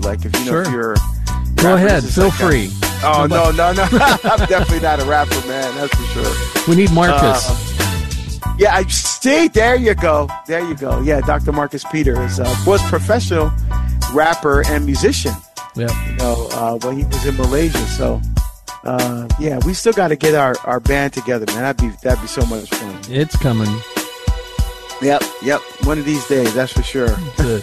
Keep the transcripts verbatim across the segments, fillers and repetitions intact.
Like if you know sure. if you're go ahead, feel like free. A, oh no no no! I'm definitely not a rapper, man. That's for sure. We need Marcus. Uh, yeah, I see. There you go. There you go. Yeah, Doctor Marcus Peter is uh, was professional rapper and musician. Yeah, you know, uh, when he was in Malaysia. So, uh, yeah, we still got to get our, our band together, man. That'd be that'd be so much fun. It's coming. Yep, yep. One of these days, that's for sure.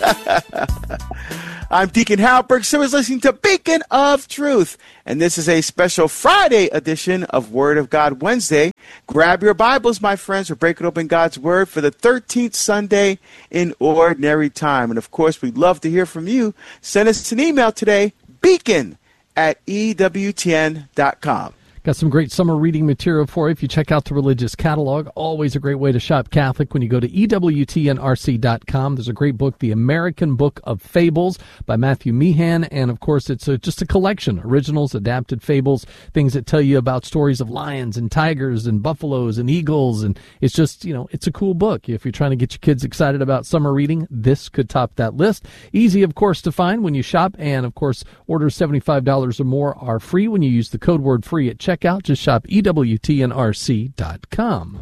I'm Deacon Harold Burke. Someone's listening to Beacon of Truth. And this is a special Friday edition of Word of God Wednesday. Grab your Bibles, my friends. We're breaking open God's Word for the thirteenth Sunday in Ordinary Time. And, of course, we'd love to hear from you. Send us an email today, beacon at E W T N dot com. Got some great summer reading material for you if you check out the Religious Catalog. Always a great way to shop Catholic when you go to E W T N R C dot com. There's a great book, The American Book of Fables by Matthew Meehan. And, of course, it's a, just a collection, originals, adapted fables, things that tell you about stories of lions and tigers and buffaloes and eagles. And it's just, you know, it's a cool book. If you're trying to get your kids excited about summer reading, this could top that list. Easy, of course, to find when you shop. And, of course, orders seventy-five dollars or more are free when you use the code word free at checkout. Just shop E W T N R C dot com.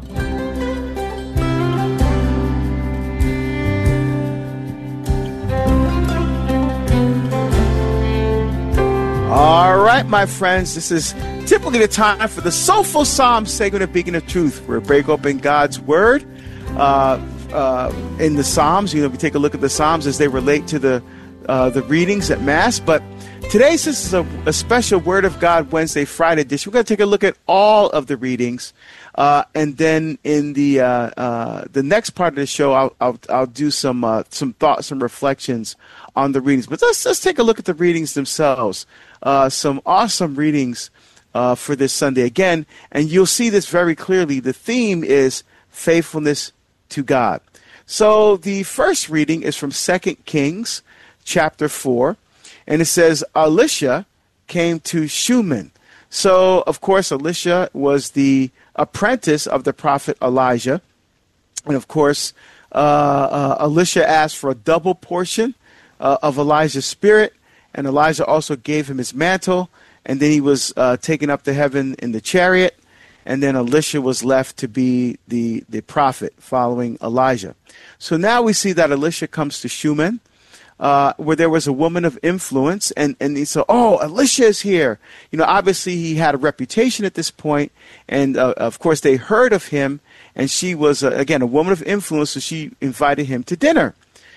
All right, my friends, this is typically the time for the Soulful Psalms segment of Beacon of Truth, where we break open God's Word uh, uh, in the Psalms. You know, we take a look at the Psalms as they relate to the uh, the readings at Mass, but today, since it's a, a special Word of God Wednesday, Friday edition, we're going to take a look at all of the readings, uh, and then in the uh, uh, the next part of the show, I'll I'll, I'll do some uh, some thoughts, some reflections on the readings. But let's let's take a look at the readings themselves. Uh, some awesome readings uh, for this Sunday again, and you'll see this very clearly. The theme is faithfulness to God. So the first reading is from Second Kings, chapter four. And it says, Elisha came to Shunem. So, of course, Elisha was the apprentice of the prophet Elijah. And, of course, uh, uh, Elisha asked for a double portion uh, of Elijah's spirit. And Elijah also gave him his mantle. And then he was uh, taken up to heaven in the chariot. And then Elisha was left to be the, the prophet following Elijah. So now we see that Elisha comes to Shunem. Uh, where there was a woman of influence, and, and he said, oh, Elisha is here. You know, obviously he had a reputation at this point, and uh, of course they heard of him, and she was, uh, again, a woman of influence, so she invited him to dinner.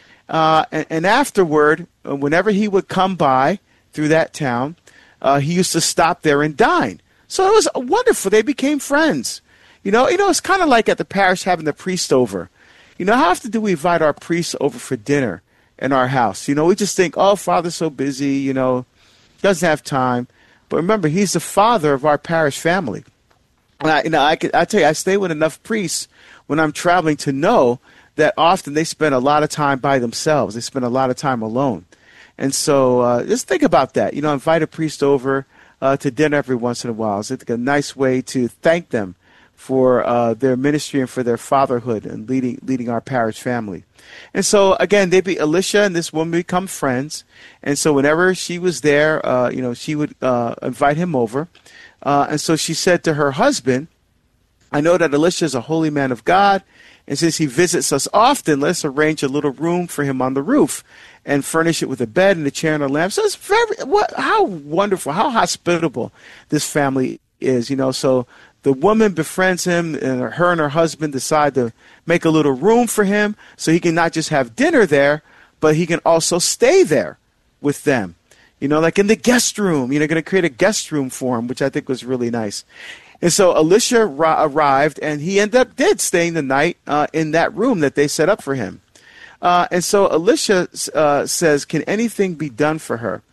Uh, and, and afterward, uh, whenever he would come by through that town, uh, he used to stop there and dine. So it was wonderful. They became friends. You know, you know, it's kind of like at the parish having the priest over. You know, how often do we invite our priests over for dinner in our house? You know, we just think, oh, Father's so busy, you know, doesn't have time. But remember, he's the father of our parish family. And I, you know, I, could, I tell you, I stay with enough priests when I'm traveling to know that often they spend a lot of time by themselves. They spend a lot of time alone. And so uh, just think about that. You know, invite a priest over uh, to dinner every once in a while. It's like a nice way to thank them for uh, their ministry and for their fatherhood and leading leading our parish family. And so, again, they be Elisha and this woman become friends. And so whenever she was there, uh, you know, she would uh, invite him over. Uh, and so she said to her husband, I know that Elisha is a holy man of God, and since he visits us often, let's arrange a little room for him on the roof and furnish it with a bed and a chair and a lamp. So it's very, what, how wonderful, how hospitable this family is, you know. So the woman befriends him, and her and her husband decide to make a little room for him so he can not just have dinner there, but he can also stay there with them. You know, like in the guest room. You know, going to create a guest room for him, which I think was really nice. And so Elisha ra- arrived, and he ended up did staying the night uh, in that room that they set up for him. Uh, and so Elisha uh, says, can anything be done for her?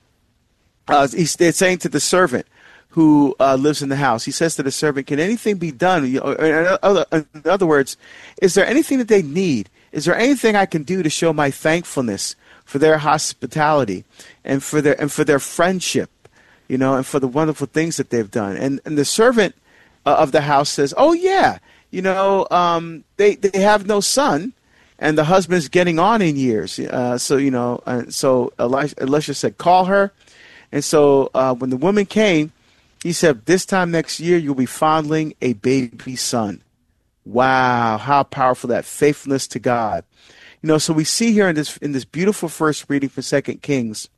Uh, he's saying to the servant who uh, lives in the house. He says to the servant, can anything be done? In other, in other words, is there anything that they need? Is there anything I can do to show my thankfulness for their hospitality and for their and for their friendship, you know, and for the wonderful things that they've done? And and the servant uh, of the house says, oh, yeah, you know, um, they, they have no son. and the husband's getting on in years. Uh, so, you know, uh, so Elisha, Elisha said, call her. And so uh, when the woman came, he said, this time next year, you'll be fondling a baby son. Wow, how powerful that faithfulness to God. You know, so we see here in this in this beautiful first reading from Second Kings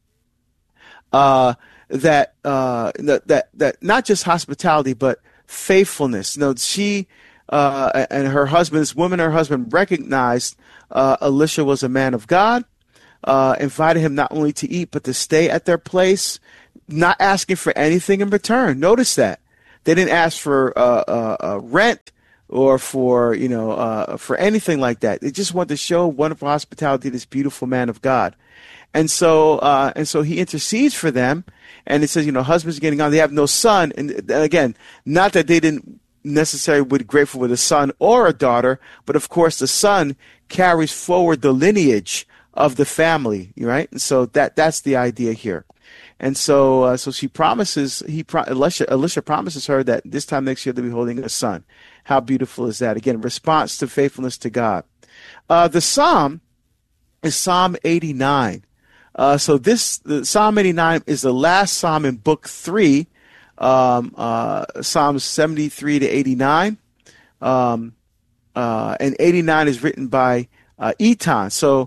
uh, that, uh, that that that not just hospitality, but faithfulness. You know, she uh, and her husband, this woman and her husband recognized uh, Elisha was a man of God, uh, invited him not only to eat, but to stay at their place, not asking for anything in return. Notice that. They didn't ask for uh, uh, uh, rent or for, you know, uh, for anything like that. They just wanted to show wonderful hospitality to this beautiful man of God. And so, uh, and so he intercedes for them. And it says, you know, husband's getting on. They have no son. And again, not that they didn't necessarily be grateful with a son or a daughter, but of course the son carries forward the lineage of the family, right? And so that that's the idea here. And so, uh, so she promises, he, pro- Elisha, Elisha promises her that this time next year they'll be holding a son. How beautiful is that? Again, response to faithfulness to God. Uh, the Psalm is Psalm eighty-nine. Uh, so this, the Psalm eighty-nine is the last Psalm in book three, um, uh, Psalms seventy-three to eighty-nine. Um, uh, and eighty-nine is written by, uh, Etan. So,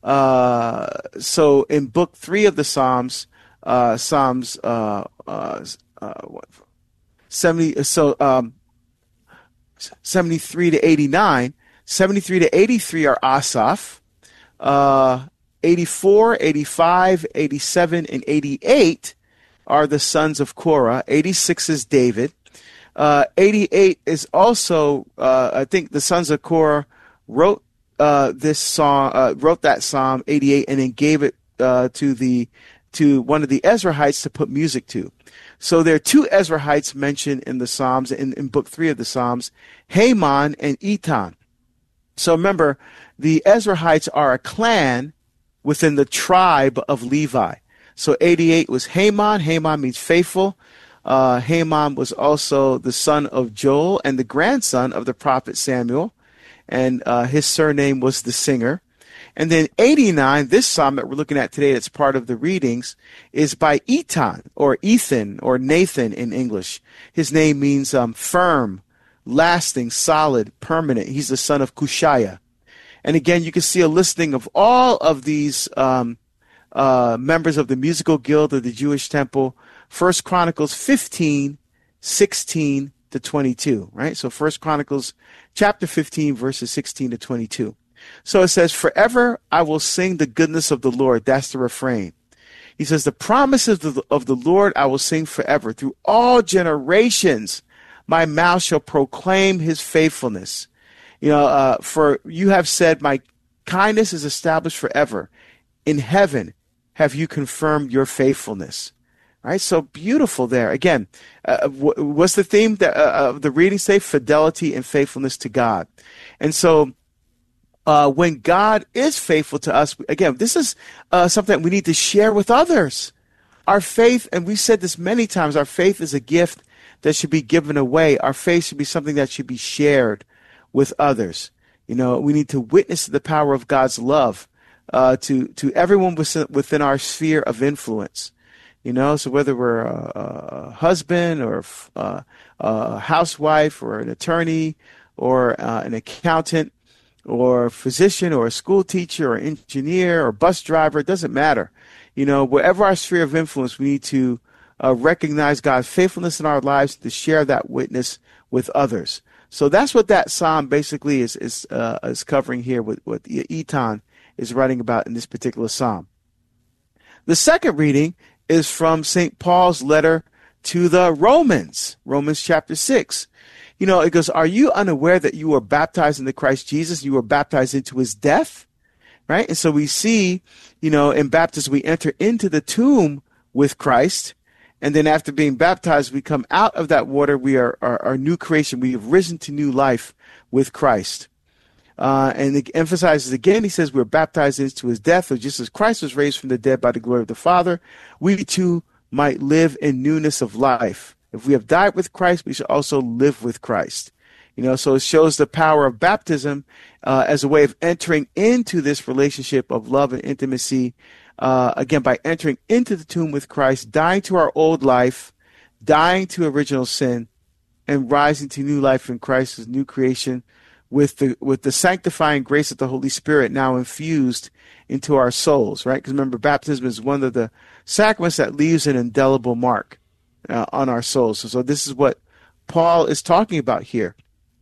uh, so in book three of the Psalms, Uh, Psalms uh, uh, uh, what, seventy so um, seventy-three to eighty-nine. seventy-three to eighty-three are Asaph. Uh, eighty-four, eighty-five, eighty-seven, and eighty-eight are the sons of Korah. eighty-six is David. Uh, eighty-eight is also, uh, I think, the sons of Korah wrote uh, this song, uh, wrote that Psalm eighty-eight, and then gave it uh, to the to one of the Ezrahites to put music to. So there are two Ezrahites mentioned in the Psalms, in, in book three of the Psalms, Heman and Etan. So remember, the Ezrahites are a clan within the tribe of Levi. So eighty-eight was Heman. Heman means faithful. Uh, Heman was also the son of Joel and the grandson of the prophet Samuel. And uh, his surname was the singer. And then eighty-nine, this psalm that we're looking at today that's part of the readings, is by Etan, or Ethan, or Nathan in English. His name means um, firm, lasting, solid, permanent. He's the son of Cushiah. And again, you can see a listing of all of these um, uh, members of the musical guild of the Jewish temple. First Chronicles fifteen, sixteen to twenty-two, right? So First Chronicles chapter fifteen, verses sixteen to twenty-two. So it says, forever I will sing the goodness of the Lord. That's the refrain. He says, the promises of the, of the Lord I will sing forever. Through all generations, my mouth shall proclaim his faithfulness. You know, uh, for you have said, my kindness is established forever. In heaven have you confirmed your faithfulness. Right? So beautiful there. Again, uh, what's the theme that, uh, of the reading say? Fidelity and faithfulness to God. And so, Uh, when God is faithful to us, again, this is uh, something that we need to share with others. Our faith, and we've said this many times, our faith is a gift that should be given away. Our faith should be something that should be shared with others. You know, we need to witness the power of God's love uh, to, to everyone within, within our sphere of influence. You know, so whether we're a, a husband or a, a housewife or an attorney or uh, an accountant, or a physician, or a school teacher, or engineer, or bus driver, it doesn't matter. You know, wherever our sphere of influence, we need to uh, recognize God's faithfulness in our lives to share that witness with others. So that's what that psalm basically is is uh, is covering here, with what Etan is writing about in this particular psalm. The second reading is from Saint Paul's letter to the Romans, Romans chapter six. You know, it goes, are you unaware that you were baptized into Christ Jesus? You were baptized into his death, right? And so we see, you know, in baptism, we enter into the tomb with Christ. And then after being baptized, we come out of that water. We are our new creation. We have risen to new life with Christ. Uh, and it emphasizes again, he says we're baptized into his death. So just as Christ was raised from the dead by the glory of the Father, we too might live in newness of life. If we have died with Christ, we should also live with Christ. You know, so it shows the power of baptism uh, as a way of entering into this relationship of love and intimacy, uh, again, by entering into the tomb with Christ, dying to our old life, dying to original sin, and rising to new life in Christ as new creation with the with the sanctifying grace of the Holy Spirit now infused into our souls, right? Because remember, baptism is one of the sacraments that leaves an indelible mark uh, on our souls. So, so this is what Paul is talking about here.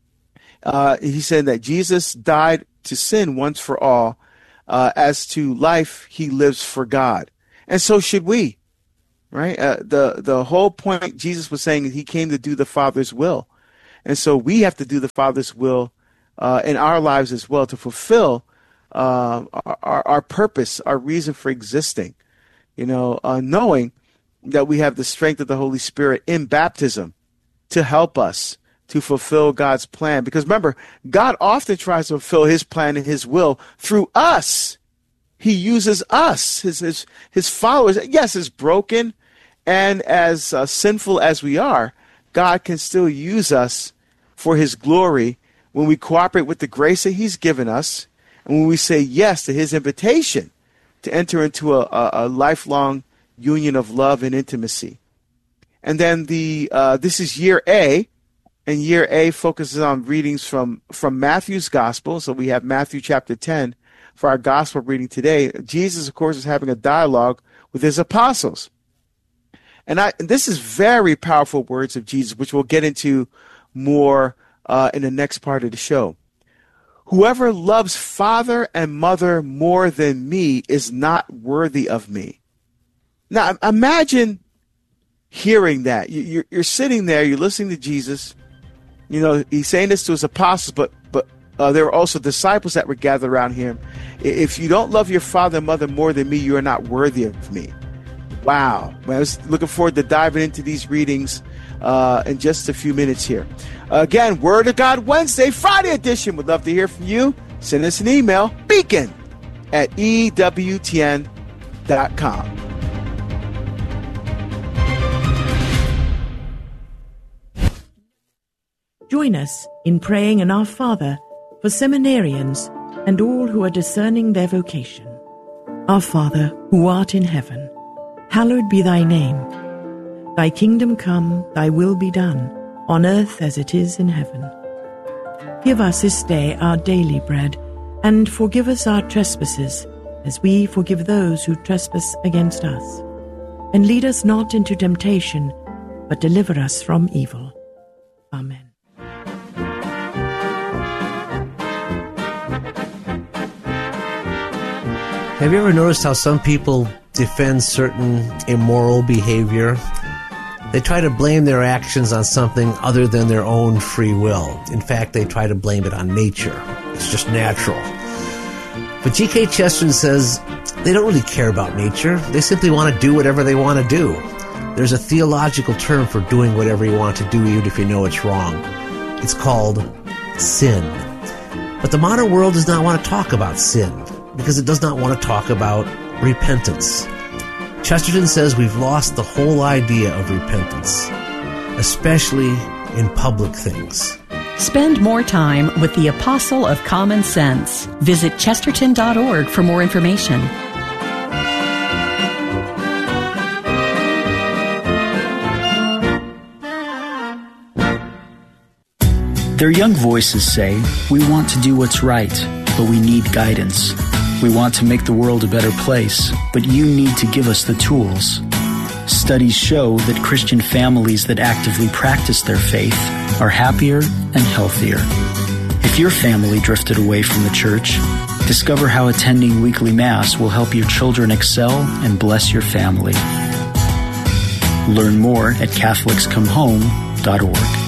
Uh, he said that Jesus died to sin once for all. Uh, as to life, he lives for God. And so should we, right? Uh, the, the whole point Jesus was saying is he came to do the Father's will. And so we have to do the Father's will uh, in our lives as well to fulfill uh, our, our purpose, our reason for existing, you know, uh, knowing that we have the strength of the Holy Spirit in baptism to help us to fulfill God's plan. Because remember, God often tries to fulfill his plan and his will through us. He uses us, his his, his followers. Yes, as broken and as uh, sinful as we are, God can still use us for his glory when we cooperate with the grace that he's given us and when we say yes to his invitation to enter into a, a, a lifelong union of love and intimacy. And then the uh, this is year A. And year A focuses on readings from, from Matthew's Gospel. So we have Matthew chapter ten for our Gospel reading today. Jesus, of course, is having a dialogue with his apostles. And, I, and this is very powerful words of Jesus, which we'll get into more uh, in the next part of the show. Whoever loves father and mother more than me is not worthy of me. Now, imagine hearing that. You're, you're sitting there, you're listening to Jesus. You know, he's saying this to his apostles, but but uh, there were also disciples that were gathered around him. If you don't love your father and mother more than me, you are not worthy of me. Wow. I was looking forward to diving into these readings uh, in just a few minutes here. Again, Word of God Wednesday, Friday edition. Would love to hear from you. Send us an email, beacon at E W T N dot com. Join us in praying in Our Father for seminarians and all who are discerning their vocation. Our Father, who art in heaven, hallowed be thy name. Thy kingdom come, thy will be done, on earth as it is in heaven. Give us this day our daily bread, and forgive us our trespasses, as we forgive those who trespass against us. And lead us not into temptation, but deliver us from evil. Amen. Have you ever noticed how some people defend certain immoral behavior? They try to blame their actions on something other than their own free will. In fact, they try to blame it on nature. It's just natural. But G K Chesterton says they don't really care about nature. They simply want to do whatever they want to do. There's a theological term for doing whatever you want to do even if you know it's wrong. It's called sin. But the modern world does not want to talk about sin, because it does not want to talk about repentance. Chesterton says we've lost the whole idea of repentance, especially in public things. Spend more time with the Apostle of Common Sense. Visit chesterton dot org for more information. Their young voices say, we want to do what's right, but we need guidance. We want to make the world a better place, but you need to give us the tools. Studies show that Christian families that actively practice their faith are happier and healthier. If your family drifted away from the church, discover how attending weekly Mass will help your children excel and bless your family. Learn more at Catholics Come Home dot org.